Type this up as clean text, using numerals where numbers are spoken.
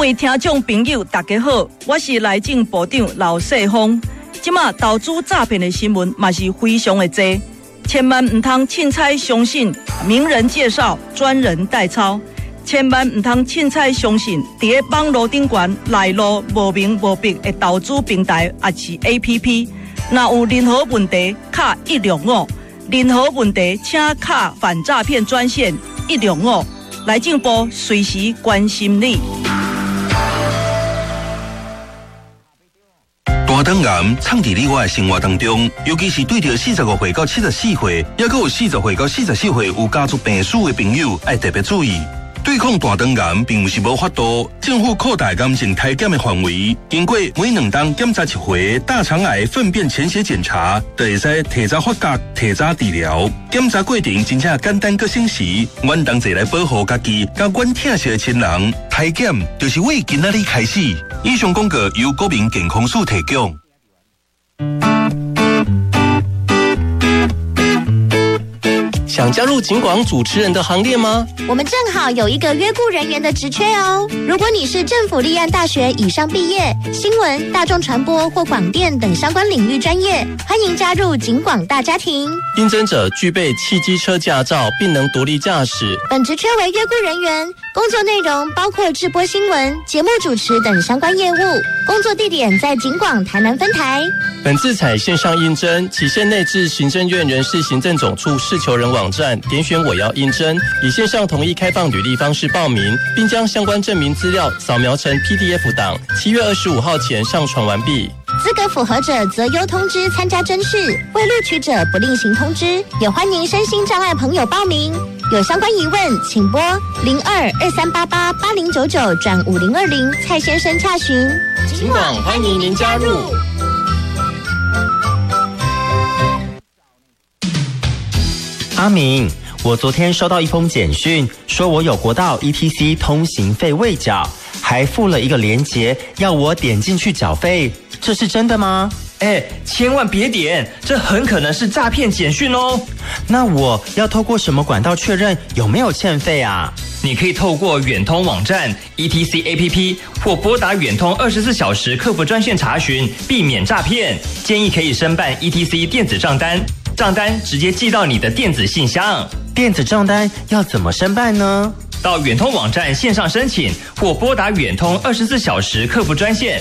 位听众朋友，大家好，我是内政部长老世峰。即马投资诈骗的新闻嘛是非常的多，千万唔通凊彩相信名人介绍、专人代抄，千万唔通凊彩相信伫咧网络顶悬来路无明无白的投资平台也是 APP。若有任何问题，卡165，任何问题请卡反诈骗专线165，内政部随时关心你。 大肠癌藏伫你我的生活当中，尤其是对着45岁到74岁，也有40岁到44岁有家族病史的朋友，要特别注意。对抗大肠癌并不是无法度，政府扩大癌症体检的范围，经过每2周检查1回大肠癌粪便潜血检查，就会使提早发觉、提早治疗。检查过程真正简单佮省时，阮同齐来保护家己，甲阮疼惜的亲人。体检就是为今仔日开始。以上广告由国民健康署提供。 想加入警广主持人的行列吗？ 我们正好有一个约雇人员的职缺哦。如果你是政府立案大学以上毕业，新闻、大众传播或广电等相关领域专业，欢迎加入警广大家庭。 应征者具备汽机车驾照，并能独立驾驶。 本职缺为约雇人员，工作内容包括制播新闻、节目主持等相关业务。工作地点在警广台南分台。 本次采线上应征，期限内至行政院人事行政总处事求人网站点选我要应征，以线上统一开放履历方式报名，并将相关证明资料扫描成 PDF 档，7月25号前上传完毕。 资格符合者则优通知参加甄试，未录取者不另行通知。也欢迎身心障碍朋友报名。有相关疑问，请拨0223888099转5020蔡先生洽询。 警广欢迎您加入。 阿明，我昨天收到一封简讯，说我有国道 ETC 通行费未缴，还附了一个连结，要我点进去缴费，这是真的吗？ 千万别点，这很可能是诈骗简讯哦。 那我要透过什么管道确认有没有欠费啊？ 你可以透过远通网站 ETC APP 或拨打远通24小时客服专线查询，避免诈骗。建议可以申办 ETC 电子账单，账单直接寄到你的电子信箱。 电子账单要怎么申办呢？ 到远通网站线上申请，或拨打远通24小时客服专线